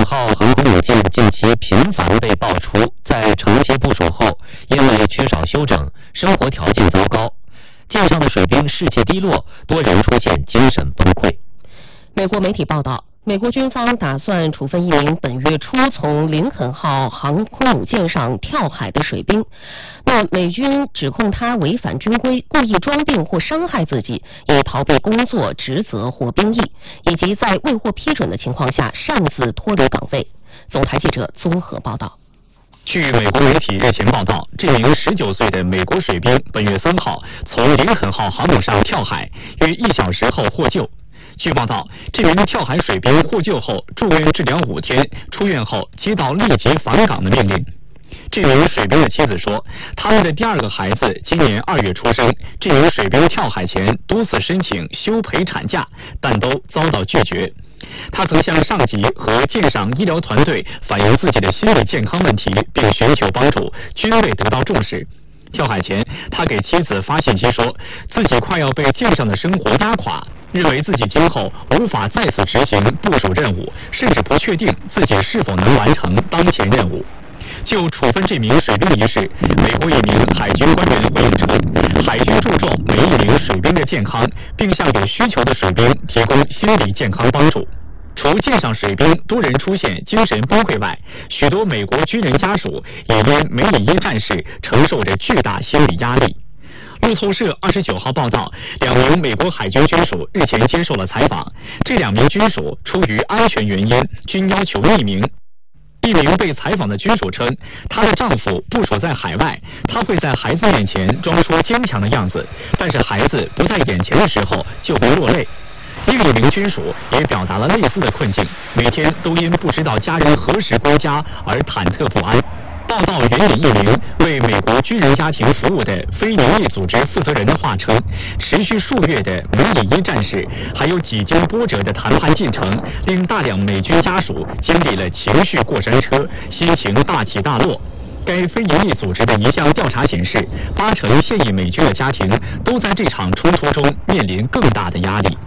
号航空母舰近期频繁被爆出在承接部署后，因为缺少休整，生活条件糟糕，舰上的水兵士气低落，多人出现精神崩溃。 美国媒体报道，美国军方打算处分一名本月初从林肯号航空母舰上跳海的水兵。那美军指控他违反军规，故意装病或伤害自己，以逃避工作职责或兵役，以及在未获批准的情况下擅自脱离岗位。总台记者综合报道。 据美国媒体日前报道，这名19岁的美国水兵本月3号从林肯号航母上跳海，约1小时后获救。据报道，这名跳海水兵获救后住院治疗5天，出院后接到立即返岗的命令。这名水兵的妻子说，他们的第2个孩子今年2月出生。这名水兵跳海前多次申请休陪产假，但都遭到拒绝。他曾向上级和舰上医疗团队反映自己的心理健康问题，并寻求帮助，均未得到重视。跳海前，他给妻子发信息说，自己快要被舰上的生活压垮，认为自己今后无法再次执行部署任务，甚至不确定自己是否能完成当前任务。就处分这名水兵一事，美国一名海军官员回应称，海军注重每一名水兵的健康，并向有需求的水兵提供心理健康帮助。除舰上水兵多人出现精神崩溃外，许多美国军人家属也因梅里耶战事承受着巨大心理压力。路透社29号报道，2名美国海军军属日前接受了采访，这2名军属出于安全原因，均要求匿名。一名被采访的军属称，她的丈夫部署在海外，她会在孩子面前装出坚强的样子，但是孩子不在眼前的时候就会落泪。另一名军属也表达了类似的困境，每天都因不知道家人何时归家而忐忑不安。报道援引一名为美国军人家庭服务的非营利组织负责人的话称，持续数月的梅里耶战事，还有几经波折的谈判进程，令大量美军家属经历了情绪过山车，心情大起大落。该非营利组织的一项调查显示，80%现役美军的家庭都在这场冲突中面临更大的压力。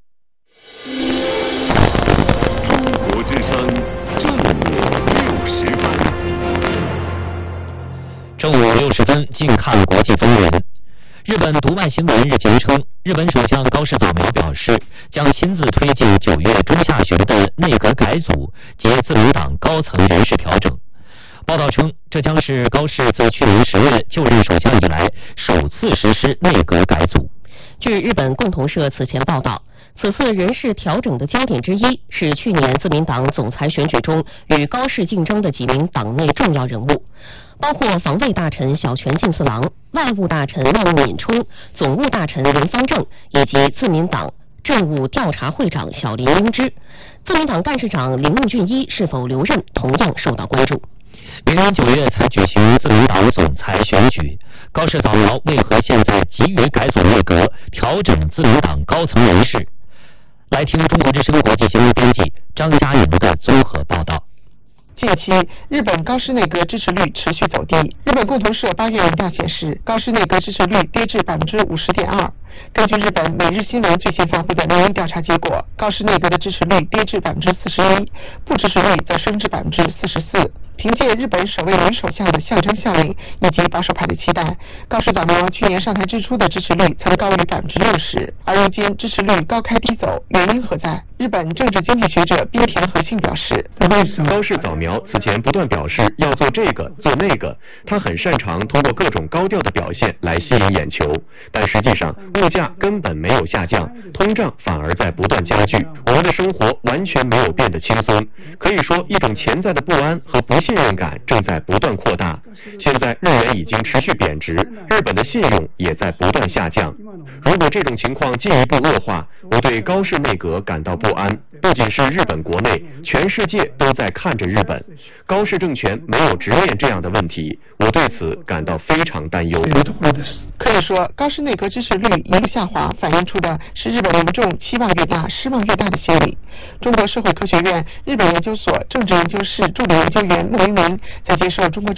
中国之声正午60分。 正午60分，近看国际风云。日本读卖新闻日前称，日本首相高市早苗表示，将亲自推进9月中下旬的内阁改组及自民党高层人事调整。报道称，这将是高市自去年10月就任首相以来首次实施内阁改组。 据日本共同社此前报道，此次人事调整的焦点之一是去年自民党总裁选举中与高市竞争的几名党内重要人物，包括防卫大臣小泉进次郎、外务大臣茂木敏充、总务大臣林芳正以及自民党政务调查会长小林英之。自民党干事长铃木俊一是否留任同样受到关注。 明年9月才举行自民党总裁选举，高市早苗为何现在急于改组内阁，调整自民党高层人事？来听中国之声国际新闻编辑张嘉莹的综合报道。 近期，日本高市内阁支持率持续走低。日本共同社8月民调显示，高市内阁支持率跌至50.2%。根据日本每日新闻最新发布的民意调查结果，高市内阁的支持率跌至41%，不支持率则升至44%。凭借日本首位女首相的象征效应以及保守派的期待，高市早苗去年上台之初的支持率曾高于60%，而如今支持率高开低走，原因何在？日本政治经济学者边田和信表示， 高市早苗此前不断表示要做这个做那个，他很擅长通过各种高调的表现来吸引眼球，但实际上物价根本没有下降，通胀反而在不断加剧，我们的生活完全没有变得轻松。可以说，一种潜在的不安和不信任感正在不断扩大。现在日元已经持续贬值，日本的信用也在不断下降。如果这种情况进一步恶化，我对高市内阁感到不安。不仅是日本国内，全世界都在看着日本。高市政权没有直面这样的问题，我对此感到非常担忧。 可以说，高市内阁支持率一路下滑，反映出的是日本民众期望越大，失望越大的心理。中国社会科学院日本研究所政治研究室助理研究员穆文明在接受中国之声采访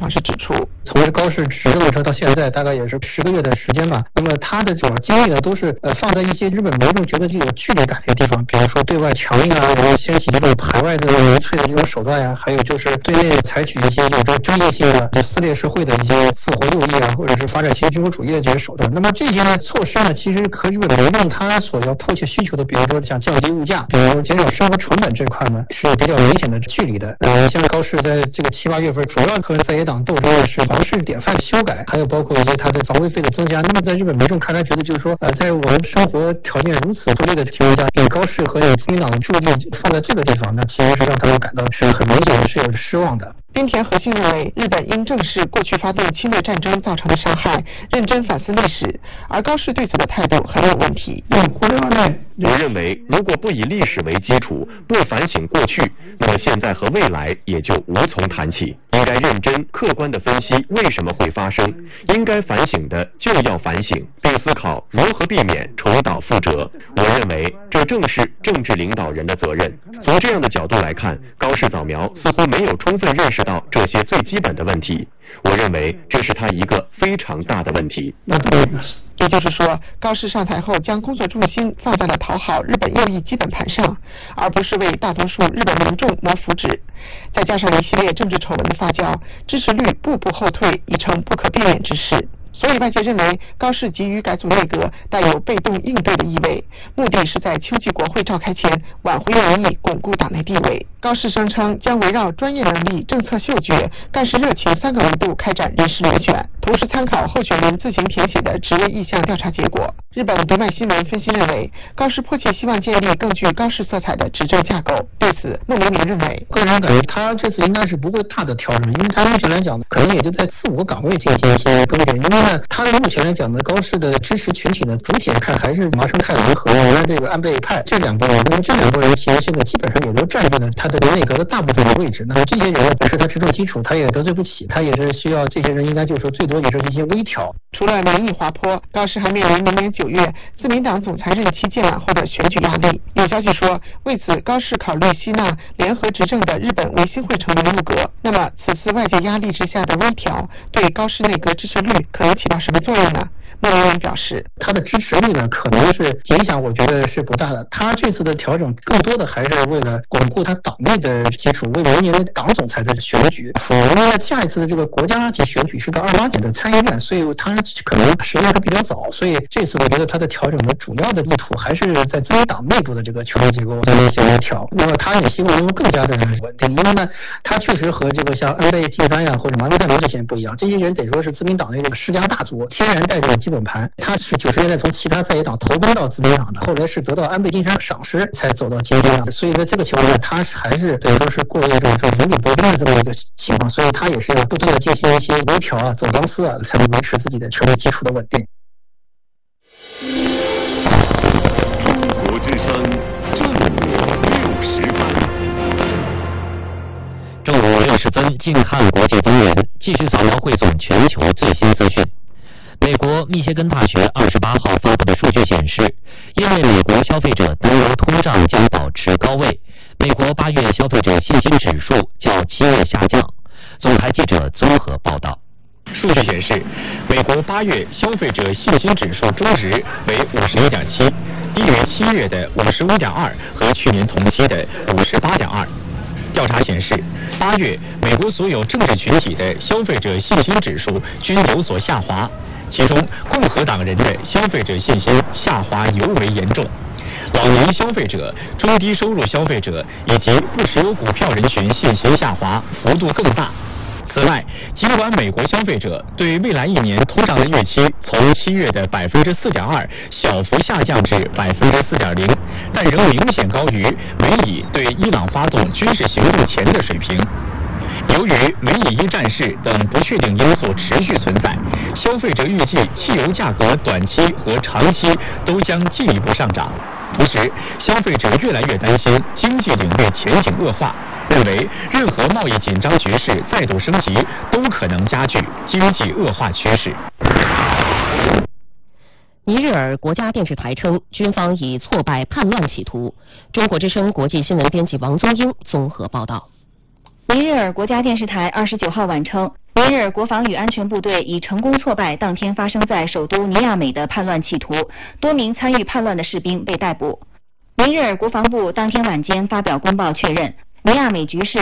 访时指出， 从高市执政的时候到现在，大概也是10个月的时间吧。那么他的主要精力呢，都是放在一些日本民众觉得具有距离感的地方，比如说对外强硬啊，然后掀起这种排外的民粹的这种手段呀，还有就是对内采取一些有着针对性的撕裂社会的一些自活右翼啊，或者是发展新军国主义的这些手段。那么这些呢措施呢，其实和日本民众他所要迫切需求的，比如说像降低物价，比如减少生活成本这块呢，是有比较明显的距离的。像高市在这个7、8月份，主要和在野党斗争的是房市典范修改，还有包括一些他的房屋费的增加。那么在日本民众看来，觉得就是说，在我们生活条件如此恶劣的情况下，给高市和自民党的注意力放在这个地方，那其实是让他们感到是很明显的是有失望的。 滨田核心认为，日本应正视过去发动侵略战争造成的伤害，认真反思历史，而高市对此的态度很有问题。 我认为，如果不以历史为基础，不反省过去，那么现在和未来也就无从谈起。应该认真客观地分析为什么会发生，应该反省的就要反省，并思考如何避免重蹈覆辙。我认为这正是政治领导人的责任。从这样的角度来看，高市早苗似乎没有充分认识到这些最基本的问题。我认为这是他一个非常大的问题。 也就是说，高市上台后将工作重心放在了讨好日本右翼基本盘上，而不是为大多数日本民众谋福祉。再加上一系列政治丑闻的发酵，支持率步步后退已成不可避免之事。所以外界认为，高市急于改组内阁带有被动应对的意味，目的是在秋季国会召开前挽回民意，巩固党内地位。高市声称将围绕专业能力、政策嗅觉、干事热情3个维度开展人事遴选，同时参考候选人自行填写的职业意向调查结果。日本读卖新闻分析认为，高市迫切希望建立更具高市色彩的执政架构。对此，孟明明认为， 个人感觉他这次应该是不会大的调整，因为他目前来讲，可能也就在4、5个岗位进行一些更改。因为呢，他目前来讲呢，高市的支持群体呢，总体来看还是麻生太郎和原来这个安倍派这2个人。那么这2个人其实现在基本上也都占据了他的内阁的大部分的位置。那么这些人呢，不是他执政基础，他也得罪不起，他也是需要这些人应该就是说最多也是一些微调。 除了民意滑坡，高市还面临明年9月自民党总裁任期届满后的选举压力。有消息说，为此高市考虑吸纳联合执政的日本维新会成员入阁。那么此次外界压力之下的微调，对高市内阁支持率可能起到什么作用呢？孟明明表示， 他的支持率呢，可能是影响，我觉得是不大的。他这次的调整更多的还是为了巩固他党内的基础，为明年的党总裁的选举。否则呢，下一次的这个国家级选举是到28年的参议院，所以他可能时间还比较早。所以这次我觉得他的调整的主要的意图还是在自民党内部的这个权力结构进行一些微调。那么他也希望能够更加的稳定，因为呢，他确实和这个像安倍晋三呀或者麻生太郎这些人不一样，这些人得说是自民党内这个世家大族，天然带这个基本盘。他是90年代从其他在野党投奔到自民党的，后来是得到安倍晋三赏识才走到今天的。所以在这个情况下，他还是等于说是过一种如履薄冰的这么一个情况，所以他也是要不断的进行一些微调啊、走钢丝啊，才能维持自己的权力基础的稳定。 中国之声正午60分。 正午60分，近看国际风云，继续扫描汇总全球最新资讯。美国密歇根大学28号发布的数据显示，因为美国消费者担忧通胀将保持高位，美国8月消费者信心指数较7月下降。总台记者综合报道。 数据显示，美国8月消费者信心指数中值为51.7，低于7月的55.2和去年同期的58.2。调查显示，8月美国所有政治群体的消费者信心指数均有所下滑，其中共和党人的消费者信心下滑尤为严重，老年消费者、中低收入消费者以及不持有股票人群信心下滑幅度更大。此外，尽管美国消费者对未来1年通胀的预期从7月的4.2%小幅下降至4.0%，但仍明显高于美以对伊朗发动军事行动前的水平。由于美以一战事等不确定因素持续存在，消费者预计汽油价格短期和长期都将进一步上涨。同时，消费者越来越担心经济领域前景恶化，认为任何贸易紧张局势再度升级都可能加剧经济恶化趋势。 尼日尔国家电视台称，军方以挫败叛乱企图。中国之声国际新闻编辑王宗英综合报道。 尼日尔国家电视台29号晚称， 明日国防与安全部队已成功挫败当天发生在首都尼亚美的叛乱企图，多名参与叛乱的士兵被逮捕。明日国防部当天晚间发表公报确认，尼亚美局势